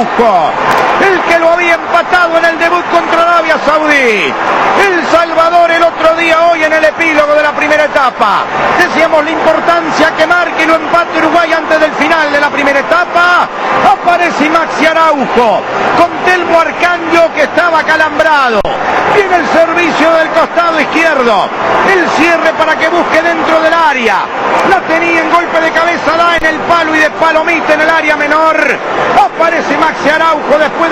Araujo, el que lo había empatado en el debut contra Arabia Saudí. El Salvador el otro día, hoy en el epílogo de la primera etapa. Decíamos la importancia que marque y lo empate Uruguay antes del final de la primera etapa. Aparece Maxi Araujo con Telmo Arcangio, que estaba calambrado. Viene el servicio del costado izquierdo. El cierre para que busque dentro del área. La tenía en golpe de cabeza, da en el palo y de palomita en el área menor. Aparece Maxi Araujo después